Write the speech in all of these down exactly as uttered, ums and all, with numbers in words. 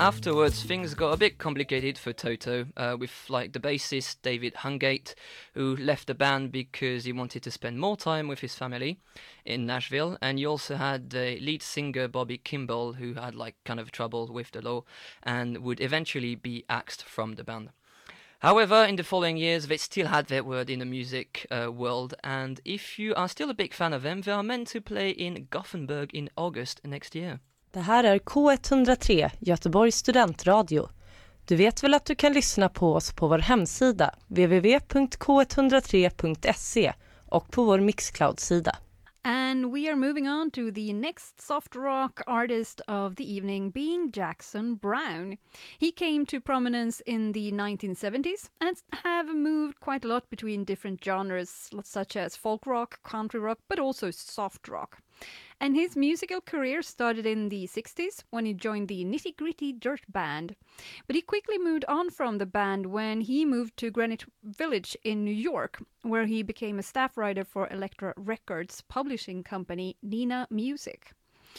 Afterwards, things got a bit complicated for Toto, uh, with like the bassist David Hungate, who left the band because he wanted to spend more time with his family in Nashville, and you also had the lead singer Bobby Kimball, who had like kind of trouble with the law and would eventually be axed from the band. However, in the following years, they still had their word in the music uh, world, and if you are still a big fan of them, they are meant to play in Gothenburg in August next year. Det här är K ett noll tre, Göteborgs studentradio. Du vet väl att du kan lyssna på oss på vår hemsida w w w punkt k ett noll tre punkt se och på vår Mixcloud-sida. And we are moving on to the next soft rock artist of the evening, being Jackson Browne. He came to prominence in the nineteen seventies and have moved quite a lot between different genres such as folk rock, country rock, but also soft rock. And his musical career started in the sixties when he joined the Nitty Gritty Dirt Band. But he quickly moved on from the band when he moved to Greenwich Village in New York, where he became a staff writer for Elektra Records publishing company Nina Music.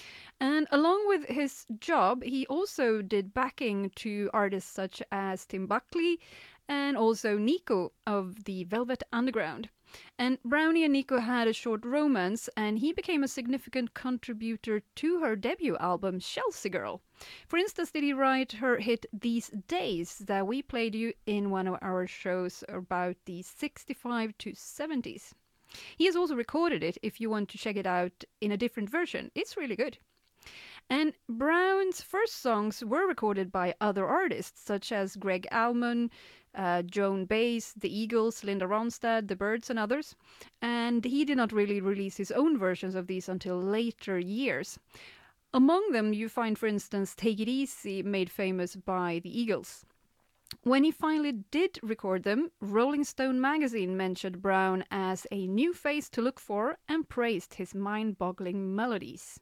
And along with his job, he also did backing to artists such as Tim Buckley and also Nico of the Velvet Underground. And Browne and Nico had a short romance, and he became a significant contributor to her debut album, Chelsea Girl. For instance, did he write her hit These Days that we played you in one of our shows about the sixty-five to seventies. He has also recorded it if you want to check it out in a different version. It's really good. And Browne's first songs were recorded by other artists such as Greg Allman, uh, Joan Baez, The Eagles, Linda Ronstadt, The Byrds and others. And he did not really release his own versions of these until later years. Among them you find, for instance, Take It Easy, made famous by The Eagles. When he finally did record them, Rolling Stone magazine mentioned Browne as a new face to look for and praised his mind-boggling melodies.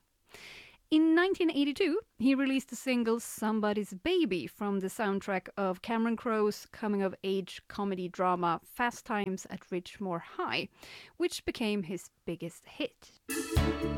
In nineteen eighty-two, he released the single Somebody's Baby from the soundtrack of Cameron Crowe's coming-of-age comedy drama Fast Times at Ridgemore High, which became his biggest hit.